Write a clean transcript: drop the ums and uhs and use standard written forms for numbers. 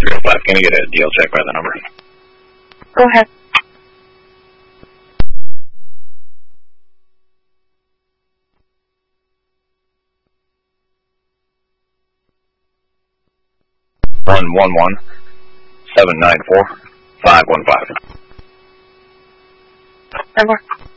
305, can I get a deal check by the number? Go ahead. $111 794 515. Number.